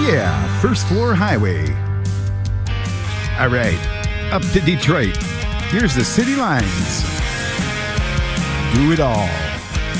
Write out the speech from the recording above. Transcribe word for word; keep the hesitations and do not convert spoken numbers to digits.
Yeah, First Floor Highway. All right, up to Detroit. Here's the City Lines. Do it all.